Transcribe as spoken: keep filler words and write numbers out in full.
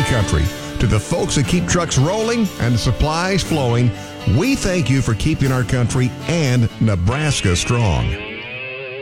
country. To the folks that keep trucks rolling and supplies flowing, we thank you for keeping our country and Nebraska strong.